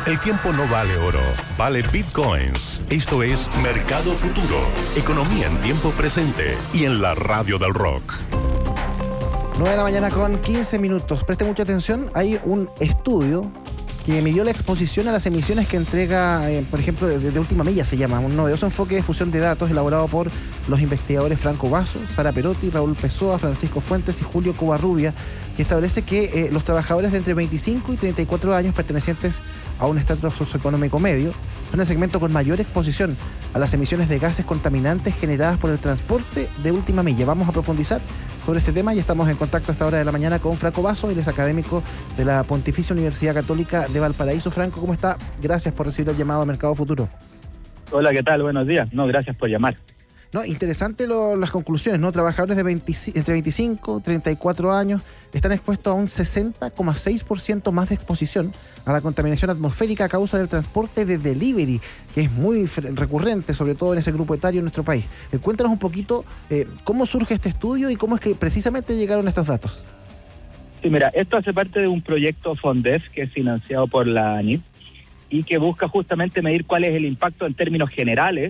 El tiempo no vale oro, vale bitcoins. Esto es Mercado Futuro, economía en tiempo presente y en la radio del rock. 9 de la mañana con 15 minutos. Preste mucha atención, hay un estudio que midió la exposición a las emisiones que entrega, por ejemplo, de Última Milla se llama, un novedoso enfoque de fusión de datos elaborado por los investigadores Franco Basso, Sara Perotti, Raúl Pessoa, Francisco Fuentes y Julio Covarrubia, que establece que los trabajadores de entre 25 y 34 años pertenecientes a un estrato socioeconómico medio son el segmento con mayor exposición a las emisiones de gases contaminantes generadas por el transporte de Última Milla. Vamos a profundizar sobre este tema y estamos en contacto a esta hora de la mañana con Franco Basso, él es académico de la Pontificia Universidad Católica de Valparaíso. Franco, ¿cómo está? Gracias por recibir el llamado a Mercado Futuro. Hola, ¿qué tal? Buenos días. No, gracias por llamar. No, interesante las conclusiones, ¿no? Trabajadores de entre 25 y 34 años están expuestos a un 60,6% más de exposición a la contaminación atmosférica a causa del transporte de delivery, que es muy recurrente, sobre todo en ese grupo etario en nuestro país. Cuéntanos un poquito cómo surge este estudio y cómo es que precisamente llegaron estos datos. Sí, mira, esto hace parte de un proyecto FONDEF que es financiado por la ANIT y que busca justamente medir cuál es el impacto en términos generales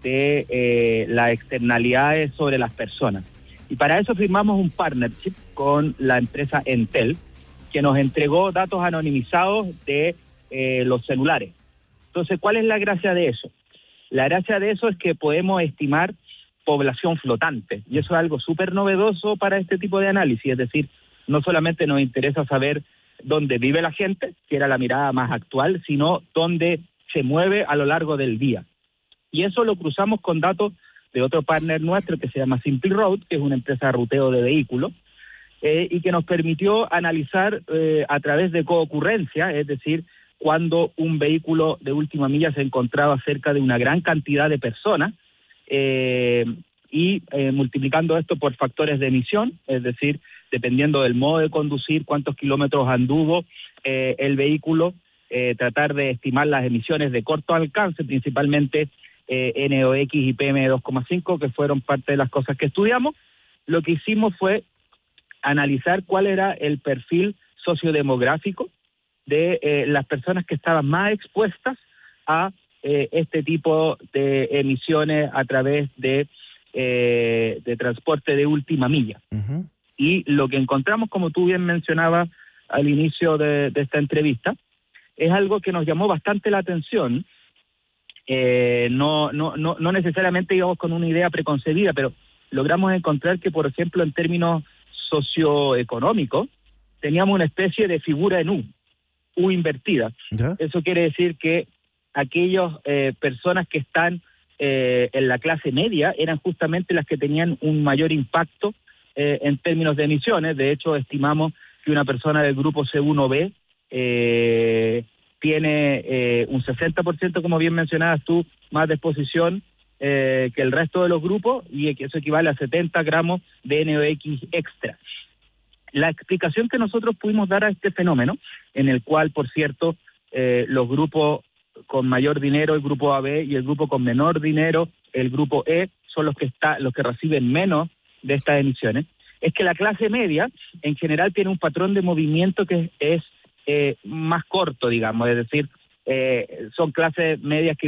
de las externalidades sobre las personas. Y para eso firmamos un partnership con la empresa Entel, que nos entregó datos anonimizados de los celulares. Entonces, ¿cuál es la gracia de eso? La gracia de eso es que podemos estimar población flotante, y eso es algo súper novedoso para este tipo de análisis, es decir, no solamente nos interesa saber dónde vive la gente, que era la mirada más actual, sino dónde se mueve a lo largo del día. Y eso lo cruzamos con datos de otro partner nuestro que se llama Simple Road, que es una empresa de ruteo de vehículos, y que nos permitió analizar a través de coocurrencia, es decir, cuando un vehículo de última milla se encontraba cerca de una gran cantidad de personas, y multiplicando esto por factores de emisión, es decir, dependiendo del modo de conducir, cuántos kilómetros anduvo el vehículo, tratar de estimar las emisiones de corto alcance, principalmente NOx y PM2,5, que fueron parte de las cosas que estudiamos. Lo que hicimos fue analizar cuál era el perfil sociodemográfico de las personas que estaban más expuestas a este tipo de emisiones a través de transporte de última milla. Uh-huh. Y lo que encontramos, como tú bien mencionabas al inicio de esta entrevista, es algo que nos llamó bastante la atención. No necesariamente íbamos con una idea preconcebida, pero logramos encontrar que, por ejemplo, en términos socioeconómicos, teníamos una especie de figura en U invertida. ¿Ya? Eso quiere decir que aquellas personas que están en la clase media eran justamente las que tenían un mayor impacto en términos de emisiones. De hecho, estimamos que una persona del grupo C1B tiene un 60%, como bien mencionabas tú, más de exposición que el resto de los grupos, y que eso equivale a 70 gramos de NOx extra. La explicación que nosotros pudimos dar a este fenómeno, en el cual, por cierto, los grupos con mayor dinero, el grupo AB, y el grupo con menor dinero, el grupo E, son los que reciben menos de estas emisiones, es que la clase media, en general, tiene un patrón de movimiento que es más corto, digamos, es decir, son clases medias que